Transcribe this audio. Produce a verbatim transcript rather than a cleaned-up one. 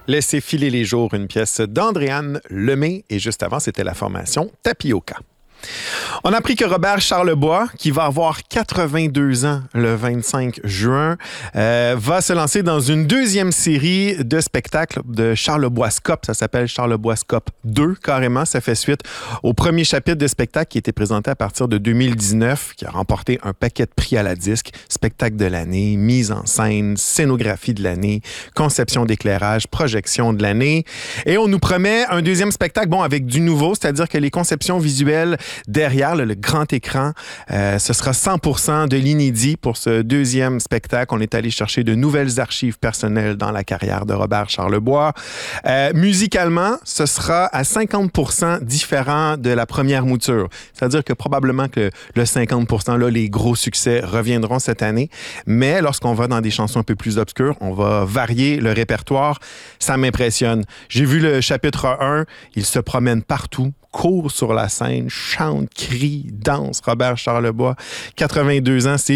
Laissez filer les jours, une pièce d'Andréane Lemay. Et juste avant, c'était la formation Tapioca. On a appris que Robert Charlebois, qui va avoir quatre-vingt-deux ans le vingt-cinq juin, euh, va se lancer dans une deuxième série de spectacles de Charleboiscope. Ça s'appelle Charleboiscope deux, carrément. Ça fait suite au premier chapitre de spectacle qui a été présenté à partir de deux mille dix-neuf, qui a remporté un paquet de prix à la disque, spectacle de l'année, mise en scène, scénographie de l'année, conception d'éclairage, projection de l'année. Et on nous promet un deuxième spectacle, bon, avec du nouveau, c'est-à-dire que les conceptions visuelles derrière le, le grand écran, euh, ce sera cent pour cent de l'inédit pour ce deuxième spectacle. On est allé chercher de nouvelles archives personnelles dans la carrière de Robert Charlebois. Euh, musicalement, ce sera à cinquante pour cent différent de la première mouture. C'est-à-dire que probablement que le cinquante pour cent, là, les gros succès reviendront cette année. Mais lorsqu'on va dans des chansons un peu plus obscures, on va varier le répertoire. Ça m'impressionne. J'ai vu le chapitre un, il se promène partout, court sur la scène, chante, crie, danse. Robert Charlebois, quatre-vingt-deux ans, c'est